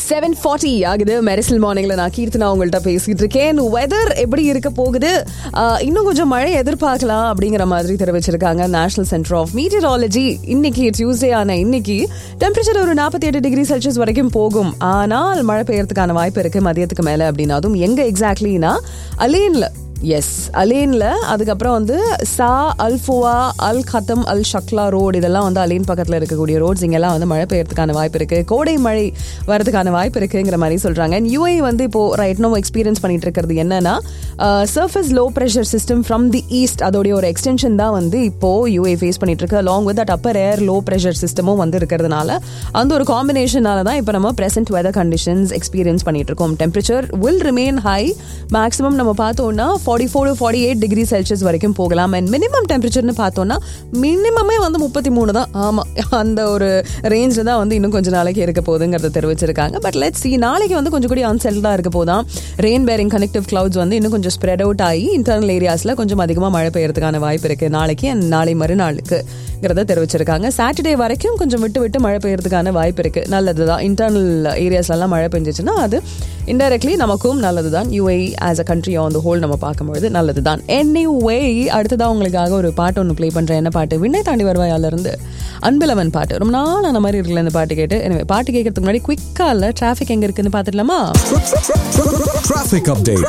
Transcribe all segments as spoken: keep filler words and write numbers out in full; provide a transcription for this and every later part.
Seven forty ஆகுது. மெரிசல் மார்னிங்ல நான் கீர்த்தனா உங்கள்கிட்ட பேசிட்டு இருக்கேன். வெதர் எப்படி இருக்க போகுது, இன்னும் கொஞ்சம் மழை எதிர்பார்க்கலாம் அப்படிங்கிற மாதிரி தெரிவிச்சிருக்காங்க நேஷனல் சென்டர் ஆஃப் மீட்டியராலஜி. இன்னைக்கு டியூஸ்டே ஆன இன்னைக்கு டெம்பரேச்சர் ஒரு நாற்பத்தி எட்டு டிகிரி செல்சியஸ் வரைக்கும் போகும். ஆனால் மழை பெய்யறதுக்கான வாய்ப்பு இருக்கு மதியத்துக்கு மேல. அப்படின்னா அதுவும் எங்க எக்ஸாக்ட்லினா அலேன்ல. எஸ், அலேன்ல. அதுக்கப்புறம் வந்து சா அல்ஃபுவா அல் கத்தம் அல் ஷக்லா ரோடு, இதெல்லாம் வந்து அலேன் பக்கத்தில் இருக்கக்கூடிய ரோட்ஸ். இங்கெல்லாம் வந்து மழை பெய்யறதுக்கான வாய்ப்பு இருக்கு, கோடை மழை வரதுக்கான வாய்ப்பு இருக்குங்கிற மாதிரி சொல்றாங்க. யூஏ வந்து இப்போ ரைட் நோ எக்ஸ்பீரியன்ஸ் பண்ணிட்டு இருக்கிறது என்னன்னா surface low pressure system from the east, அதோடைய ஒரு எக்ஸ்டென்ஷன் தான் வந்து இப்போ யூஏ ஃபேஸ் பண்ணிட்டு இருக்கு. Along with that Appar air low pressure சிஸ்டமும் வந்து இருக்கிறதுனால அந்த ஒரு காம்பினேஷனால தான் இப்போ நம்ம பிரசன்ட் வெதர் கண்டிஷன்ஸ் எக்ஸ்பீரியன்ஸ் பண்ணிட்டு இருக்கோம். Temperature will remain high. Maximum நம்ம பார்த்தோம்னா forty four to forty eight degree Celsius வரைக்கும் போகலாம். அண்ட் மினிமம் டெம்பரேச்சர்னு பார்த்தோம்னா மினிமமே வந்து முப்பத்தி மூணு தான். ஆமாம், அந்த ஒரு ரேஞ்சில் தான் வந்து இன்னும் கொஞ்சம் நாளைக்கு இருக்க போகுதுங்கிறத தெரிவிச்சிருக்காங்க. பட் லெட்ஸ் see, நாளைக்கு வந்து கொஞ்சம் கூட அன்செட்டில்டாக இருக்க போதான். ரெயின் பேரிங் கனெக்டிவ் கிளவுட்ஸ் வந்து இன்னும் கொஞ்சம் ஸ்ப்ரெட் அவுட் ஆகி இன்டர்னல் ஏரியாஸில் கொஞ்சம் அதிகமாக மழை பெய்யறதுக்கான வாய்ப்பு இருக்குது நாளைக்கு அண்ட் நாளை மறுநாளுக்குங்கிறத தெரிவிச்சிருக்காங்க. சாட்டர்டே வரைக்கும் கொஞ்சம் விட்டு விட்டு மழை பெய்யறதுக்கான வாய்ப்பு இருக்குது. நல்லது தான். இன்டர்னல் ஏரியாஸ்லாம் மழை பெஞ்சிச்சுன்னா அது இன்டைரக்ட்லி நமக்கும் நல்லது தான். UA as a country on the whole நம்ம பார்க்கும்பொழுது நல்லது தான். எனிவே, அடுத்ததான் உங்களுக்காக ஒரு பாட்டு ஒன்று ப்ளே பண்ணுறேன். என்ன பாட்டு? விண்ணை தாண்டி வருவாயால இருந்து அன்பிலவன் பாட்டு. ரொம்ப நாள் அந்த மாதிரி இருக்குல்ல இந்த பாட்டு கேட்டு. எனவே பாட்டு கேட்கறதுக்கு முன்னாடி குயிக்கா இல்ல டிராஃபிக் எங்க இருக்குன்னு பார்த்துடலாமா? Traffic update.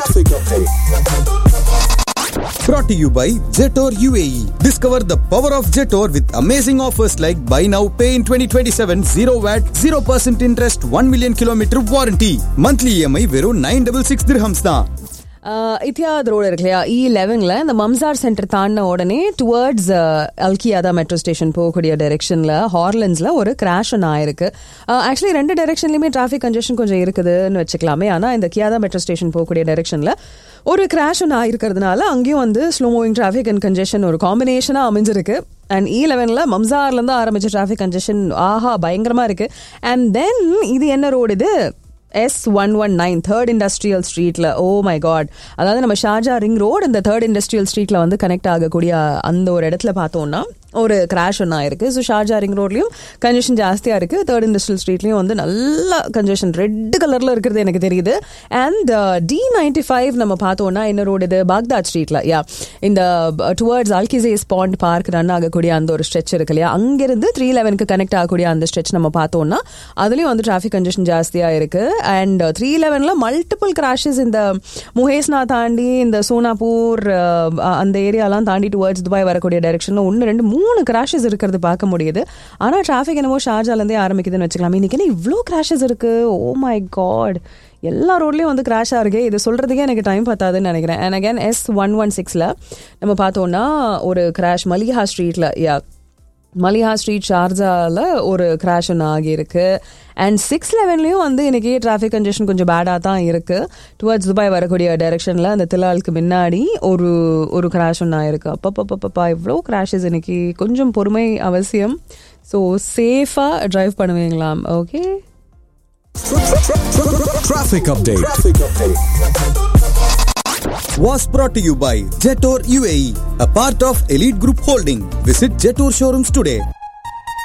Brought to you by Jetor U A E. Discover the power of Jetor with amazing offers like buy now, pay in twenty twenty-seven, zero V A T, zero percent interest, one million kilometer warranty. Monthly E M I வெறும் nine six six dirhams தான். இத்தியாத் road இருக்கு இல்லையா, இ லெவன்ல இந்த மம்சார் centre தாண்டின உடனே towards அல்கியாதா metro station போகக்கூடிய டைரெக்ஷன்ல ஹார்லண்ட்ஸ்ல ஒரு crash ஒன்று ஆயிருக்கு. ஆக்சுவலி ரெண்டு டைரெக்ஷன்லயுமே டிராஃபிக் கன்ஜெஷன் கொஞ்சம் இருக்குதுன்னு வச்சுக்கலாமே. ஆனால் இந்த கியாதா மெட்ரோ ஸ்டேஷன் போகக்கூடிய டைரெக்ஷன்ல ஒரு கிராஷ் ஒன்று ஆயிருக்கிறதுனால அங்கேயும் வந்து slow moving traffic and congestion ஒரு காம்பினேஷனாக அமைஞ்சிருக்கு. அண்ட் இ லெவன்ல மம்சார்லேருந்து ஆரம்பிச்ச டிராஃபிக் கன்ஜெஷன் ஆஹா பயங்கரமா இருக்கு. அண்ட் தென் இது என்ன ரோடு? இது S one one nine third industrial ஸ்ட்ரீட்ல. ஓ மை காட், அதாவது நம்ம ஷார்ஜா ரிங் ரோடு இந்த தேர்ட் இண்டஸ்ட்ரியல் ஸ்ட்ரீட்ல வந்து கனெக்ட் ஆகக்கூடிய அந்த ஒரு இடத்துல பார்த்தோம்னா ஒரு கிராஷ் ஒன்றா இருக்குது. ஸோ ஷார்ஜா ரிங் ரோட்லையும் கன்ஜெஷன் ஜாஸ்தியாக இருக்குது. தேர்ட் இண்டஸ்ட்ரியல் ஸ்ட்ரீட்லையும் வந்து நல்ல கன்ஜெஷன் ரெட் கலரில் இருக்கிறது எனக்கு தெரியுது. அண்ட் டி நைன்டி ஃபைவ் நம்ம பார்த்தோம்னா என்ன ரோடு இது? பாக்தாத் ஸ்ட்ரீட்டில். யா, இந்த டுவர்ட்ஸ் அல்கிசேஸ் பாண்ட் பார்க் ரன் ஆகக்கூடிய அந்த ஒரு ஸ்ட்ரெச் இருக்கு இல்லையா, அங்கிருந்து த்ரீ லெவனுக்கு கனெக்ட் ஆகக்கூடிய அந்த ஸ்ட்ரெச் நம்ம பார்த்தோம்னா அதுலேயும் வந்து டிராஃபிக் கன்ஜெஷன் ஜாஸ்தியாக இருக்குது. அண்ட் த்ரீ லெவனில் மல்டிபிள் கிராஷஸ் இந்த முஹேஸ்னா தாண்டி இந்த சோனாப்பூர் அந்த ஏரியாலாம் தாண்டி டுவர்ட்ஸ் துபாய் வரக்கூடிய டைரக்ஷனில் ஒன்று ரெண்டு மூணு கிராஷஸ் இருக்கிறது பார்க்க முடியுது. ஆனால் டிராஃபிக் என்னமோ ஷார்ஜாலேருந்தே ஆரம்பிக்குதுன்னு வச்சுக்கலாம். இன்னைக்கு என்ன இவ்வளோ கிராஷஸ் இருக்கு? ஓ மை காட், எல்லா ரோட்லேயும் வந்து கிராஷாக இருக்கு. இது சொல்கிறதுக்கே எனக்கு டைம் பத்தாதுன்னு நினைக்கிறேன். And again S one one சிக்ஸில் நம்ம பார்த்தோம்னா ஒரு கிராஷ் மலிஹா ஸ்ட்ரீட்டில். யா, மலிஹா ஸ்ட்ரீட் ஷார்ஜாவில் ஒரு கிராஷ் ஒன்று ஆகியிருக்கு. அண்ட் சிக்ஸ் லெவன்லேயும் வந்து இன்றைக்கி டிராஃபிக் கன்ஜெஷன் கொஞ்சம் பேடாக தான் இருக்குது. டுவர்ட்ஸ் துபாய் வரக்கூடிய டைரெக்ஷனில் அந்த திலாலுக்கு முன்னாடி ஒரு ஒரு கிராஷ் ஒன்று ஆகிருக்கு. அப்பப்பப்பப்பா இவ்வளோ கிராஷஸ் இன்னைக்கு. கொஞ்சம் பொறுமை அவசியம். ஸோ சேஃபாக drive பண்ணுவீங்களாம். Okay, Traffic update. Was brought to you by Jetor U A E, a part of Elite Group Holding. Visit Jetor showrooms today.